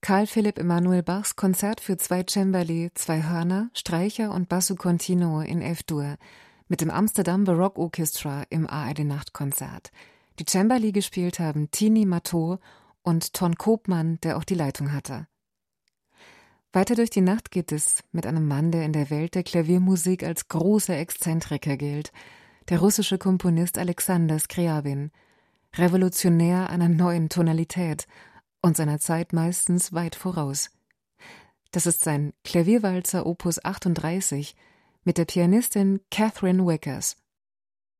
Carl Philipp Emanuel Bachs Konzert für 2 Cembali, 2 Hörner, Streicher und Basso Continuo in F-Dur mit dem Amsterdam Baroque Orchestra im ARD-Nachtkonzert. Die Cembali gespielt haben Tini Matteau und Ton Koopman, der auch die Leitung hatte. Weiter durch die Nacht geht es mit einem Mann, der in der Welt der Klaviermusik als großer Exzentriker gilt, der russische Komponist Alexander Skriabin, revolutionär einer neuen Tonalität und seiner Zeit meistens weit voraus. Das ist sein Klavierwalzer Opus 38 mit der Pianistin Catherine Wickers.